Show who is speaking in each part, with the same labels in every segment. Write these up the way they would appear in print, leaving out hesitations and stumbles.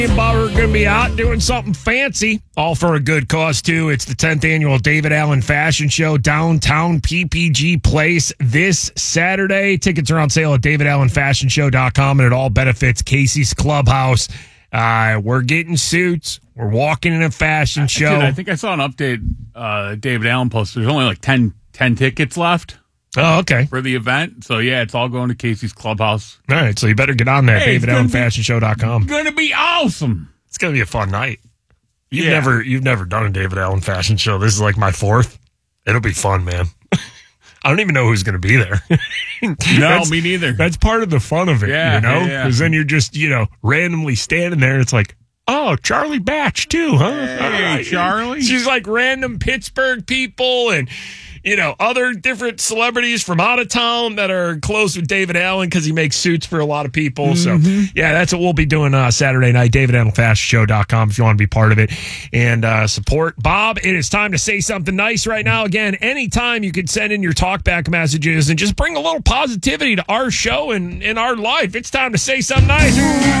Speaker 1: and Bob are going to be out doing something fancy, all for a good cause, too. It's the 10th annual David Allen Fashion Show, downtown PPG Place this Saturday. Tickets are on sale at davidallenfashionshow.com, and it all benefits Casey's Clubhouse. We're getting suits. We're walking in a fashion show.
Speaker 2: Dude, I think I saw an update David Allen posted. There's only like 10 tickets left.
Speaker 1: Oh, okay.
Speaker 2: For the event. So, yeah, it's all going to Casey's Clubhouse.
Speaker 1: All right, so you better get on there, davidallenfashionshow.com.
Speaker 2: It's going to be awesome.
Speaker 1: It's going to be a fun night. You've never done a David Allen Fashion Show. This is like my fourth. It'll be fun, man. I don't even know who's going to be there.
Speaker 2: No, me neither.
Speaker 1: That's part of the fun of it,
Speaker 2: yeah,
Speaker 1: you know?
Speaker 2: Yeah.
Speaker 1: Because then you're just, randomly standing there and it's like, oh, Charlie Batch too, huh?
Speaker 2: Hey, Charlie.
Speaker 1: She's like random Pittsburgh people and, other different celebrities from out of town that are close with David Allen because he makes suits for a lot of people. Mm-hmm. So, yeah, that's what we'll be doing Saturday night, davidallenfashionshow.com if you want to be part of it and support Bob. It is time to say something nice right now. Again, anytime you can send in your talkback messages and just bring a little positivity to our show and in our life. It's time to say something nice.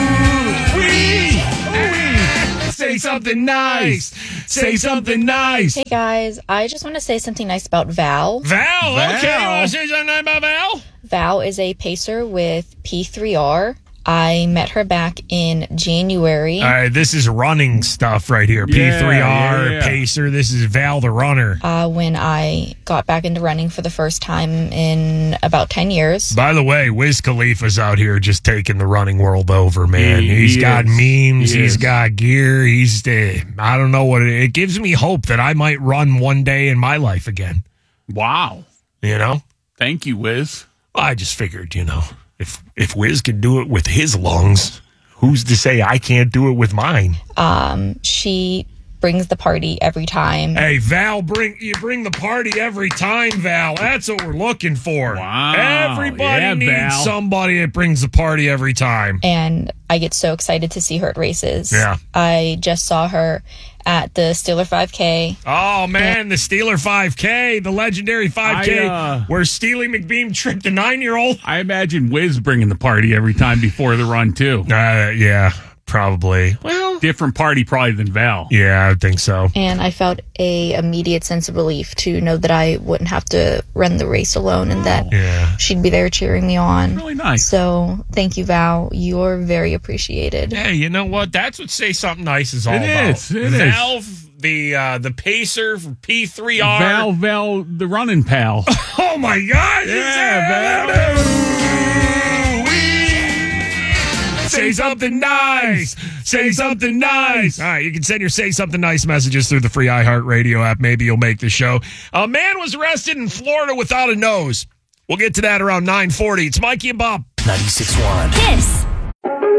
Speaker 1: Say something nice. Say something nice.
Speaker 3: Hey, guys. I just want to say something nice about Val.
Speaker 1: Val. Okay. You want to say something nice about Val?
Speaker 3: Val is a pacer with P3R. I met her back in January.
Speaker 1: All right, this is running stuff right here. P3R, pacer. This is Val the runner.
Speaker 3: When I got back into running for the first time in about 10 years.
Speaker 1: By the way, Wiz Khalifa's out here just taking the running world over, man. He's got memes. He's got gear. I don't know what it gives me hope that I might run one day in my life again.
Speaker 2: Wow.
Speaker 1: Thank
Speaker 2: you, Wiz.
Speaker 1: Well, I just figured, If Wiz can do it with his lungs, who's to say I can't do it with mine?
Speaker 3: She brings the party every time.
Speaker 1: Hey, Val, you bring the party every time, Val. That's what we're looking for.
Speaker 2: Wow.
Speaker 1: Everybody needs somebody that brings the party every time.
Speaker 3: And I get so excited to see her at races.
Speaker 1: Yeah.
Speaker 3: I just saw her at the Steeler 5K.
Speaker 1: Oh, man, the Steeler 5K, the legendary 5K, where Steely McBeam tripped a 9-year-old.
Speaker 2: I imagine Wiz bringing the party every time before the run, too.
Speaker 1: Yeah, probably.
Speaker 2: Well, different party probably than Val.
Speaker 1: Yeah, I think so.
Speaker 3: And I felt a immediate sense of relief to know that I wouldn't have to run the race alone and that she'd be there cheering me on.
Speaker 2: Really nice.
Speaker 3: So thank you, Val. You're very appreciated.
Speaker 1: Hey, you know what? That's what Say Something Nice is all about.
Speaker 2: It is.
Speaker 1: Val, the pacer for P3R.
Speaker 2: Val, the running pal.
Speaker 1: Oh, my God.
Speaker 2: Yeah, Val.
Speaker 1: Say something nice. Say something nice. All right, you can send your Say Something Nice messages through the free iHeartRadio app. Maybe you'll make the show. A man was arrested in Florida without a nose. We'll get to that around 9:40. It's Mikey and Bob.
Speaker 4: 96.1.
Speaker 5: Kiss.